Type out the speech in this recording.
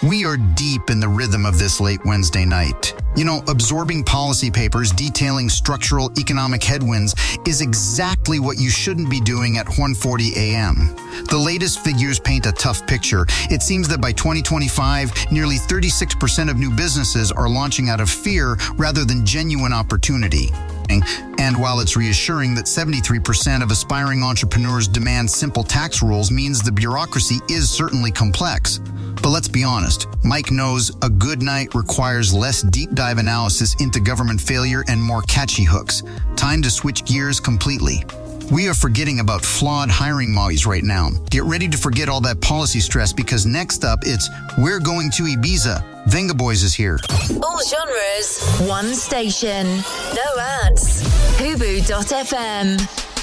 We are deep in the rhythm of this late Wednesday night. You know, absorbing policy papers detailing structural economic headwinds is exactly what you shouldn't be doing at 1:40 a.m. The latest figures paint a tough picture. It seems that by 2025, nearly 36% of new businesses are launching out of fear rather than genuine opportunity. And while it's reassuring that 73% of aspiring entrepreneurs demand simple tax rules means the bureaucracy is certainly complex. But let's be honest, Mike knows a good night requires less deep dive analysis into government failure and more catchy hooks. Time to switch gears completely. We are forgetting about flawed hiring models right now. Get ready to forget all that policy stress because next up it's We're Going to Ibiza. Venga Boys is here. All genres, one station. No ads. Hubu.fm.